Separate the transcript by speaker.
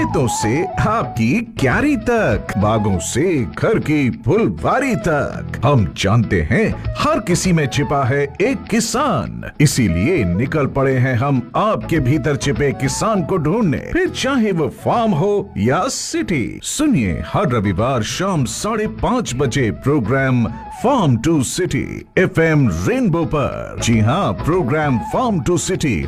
Speaker 1: खेतों से आपकी क्यारी तक, बागों से घर की फुलवारी तक, हम जानते हैं हर किसी में छिपा है एक किसान। इसीलिए निकल पड़े हैं हम आपके भीतर छिपे किसान को ढूंढने, फिर चाहे वो फार्म हो या सिटी। सुनिए हर रविवार शाम 5:30 बजे programme farm to city FM rainbow पर। जी हाँ, प्रोग्राम फार्म टू सिटी